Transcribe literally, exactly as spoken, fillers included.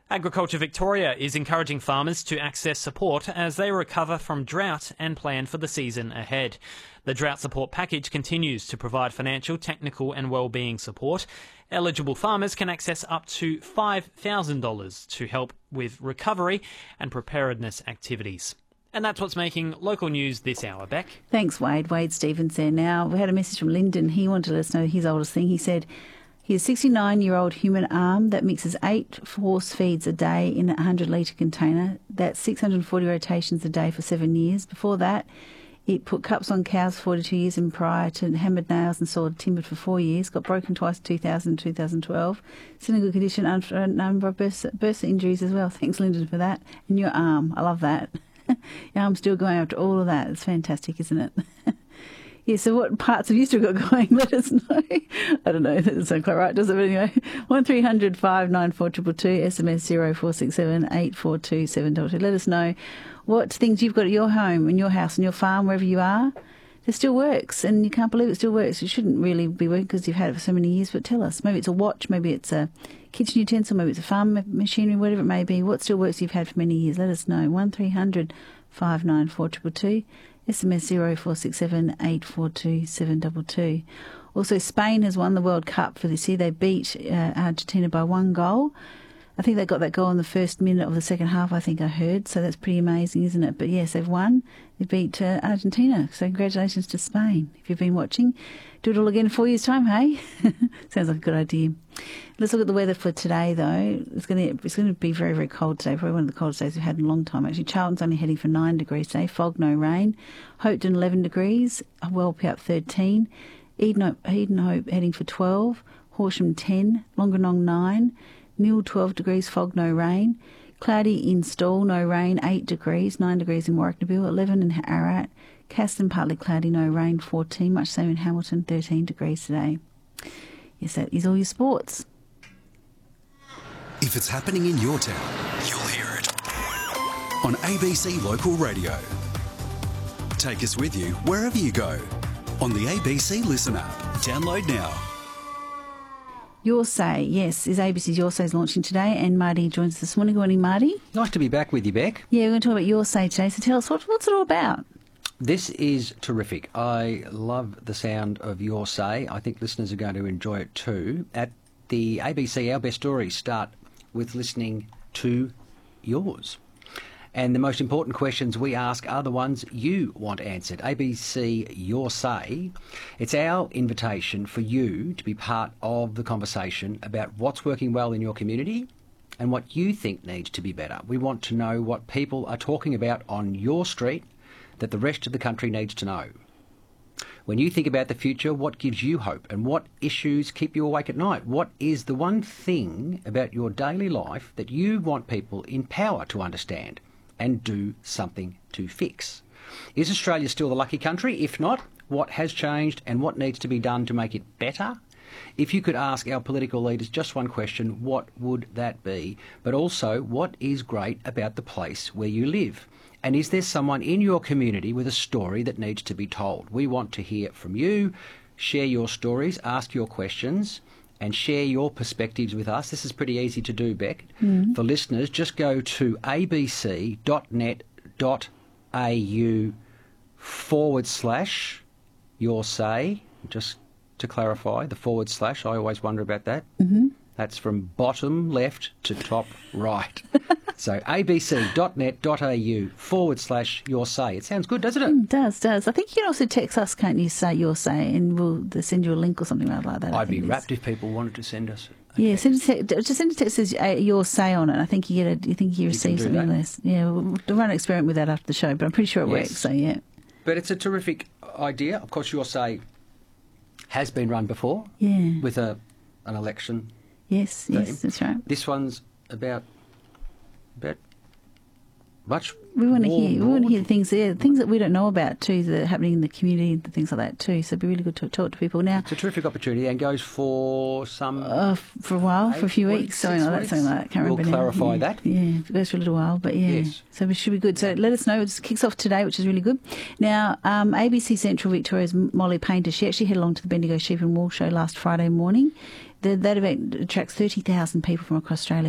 Agriculture Victoria is encouraging farmers to access support as they recover from drought and plan for the season ahead. The drought support package continues to provide financial, technical and wellbeing support. Eligible farmers can access up to five thousand dollars to help with recovery and preparedness activities. And that's what's making local news this hour, Beck. Thanks, Wade. Wade Stevens there. Now, we had a message from Lyndon. He wanted to let us know his oldest thing. He said, his sixty-nine-year-old human arm that mixes eight force feeds a day in a one hundred litre container. That's six hundred forty rotations a day for seven years. Before that, it put cups on cows for forty-two years, and prior to hammered nails and sawed timber for four years. Got broken twice in two thousand and two thousand twelve. It's in a good condition after a number of burst, burst injuries as well. Thanks, Lyndon, for that. And your arm, I love that. Your arm's still going after all of that. It's fantastic, isn't it? Yeah, so what parts have you still got going? Let us know. I don't know. That doesn't sound quite right, does it? But anyway, one three hundred five nine four two two two, S M S zero four six seven eight four two seven two two. Let us know what things you've got at your home, in your house, in your farm, wherever you are. It still works, and you can't believe it still works. It shouldn't really be working because you've had it for so many years, but tell us. Maybe it's a watch, maybe it's a kitchen utensil, maybe it's a farm machinery, whatever it may be. What still works you've had for many years? Let us know. one three hundred five nine four two two two. S M S zero four six seven eight four two seven two two. Also, Spain has won the World Cup for this year. They beat uh, Argentina by one goal. I think they got that goal in the first minute of the second half, I think I heard. So that's pretty amazing, isn't it? But yes, they've won. They beat uh, Argentina. So congratulations to Spain. If you've been watching, do it all again in four years' time, hey? Sounds like a good idea. Let's look at the weather for today, though. It's going to it's going to be very, very cold today. Probably one of the coldest days we've had in a long time, actually. Charlton's only heading for nine degrees today. Fog, no rain. Hopetoun, eleven degrees. Welpy up thirteen. Eden, Edenhope heading for twelve. Horsham, ten. Longanong, nine. Neil, twelve degrees. Fog, no rain. Cloudy in Stawell, no rain. eight degrees. nine degrees in Warracknabeal. eleven in Ararat. Caston, partly cloudy, no rain. fourteen. Much same in Hamilton. thirteen degrees today. Yes, that is all your sports. If it's happening in your town, you'll hear it on A B C Local Radio. Take us with you wherever you go on the A B C Listen app. Download now. Your Say, yes, is A B C's Your Say is launching today, and Marty joins us this morning. Good morning, Marty. Nice to be back with you, Beck. Yeah, we're going to talk about Your Say today, so tell us, what, what's it all about? This is terrific. I love the sound of Your Say. I think listeners are going to enjoy it too. At the A B C, our best stories start with listening to yours. And the most important questions we ask are the ones you want answered. A B C Your Say. It's our invitation for you to be part of the conversation about what's working well in your community and what you think needs to be better. We want to know what people are talking about on your street that the rest of the country needs to know. When you think about the future, what gives you hope and what issues keep you awake at night? What is the one thing about your daily life that you want people in power to understand and do something to fix? Is Australia still the lucky country? If not, what has changed and what needs to be done to make it better? If you could ask our political leaders just one question, what would that be? But also, what is great about the place where you live? And is there someone in your community with a story that needs to be told? We want to hear from you. Share your stories, ask your questions, and share your perspectives with us. This is pretty easy to do, Beck. Mm. For listeners, just go to abc.net.au forward slash your say. Just to clarify, the forward slash, I always wonder about that. Mm-hmm. That's from bottom left to top right. So abc.net.au forward slash your say. It sounds good, doesn't it? It does, does. I think you can also text us, can't you, say your say, and we'll send you a link or something like that. I'd be rapt if people wanted to send us. Okay. Yeah, send a te- just send a text that says uh, your say on it. I think you get a, you think you receive you something less. Yeah, we'll, we'll run an experiment with that after the show, but I'm pretty sure it yes. works, so yeah. But it's a terrific idea. Of course, your say has been run before. Yeah. With a an election. Yes, theme. Yes, that's right. This one's about about much. We want to hear. We want to hear things there, things that we don't know about too, that are happening in the community, and things like that too. So it'd be really good to talk to people now. It's a terrific opportunity and goes for some uh, for a while, for a few weeks, weeks something like that. Something like that. Can't we'll remember clarify now. Yeah. that. Yeah, it goes for a little while, but yeah. Yes. So it should be good. So let us know. It kicks off today, which is really good. Now, um, A B C Central Victoria's Molly Painter, she actually headed along to the Bendigo Sheep and Wool Show last Friday morning. The, that event attracts thirty thousand people from across Australia.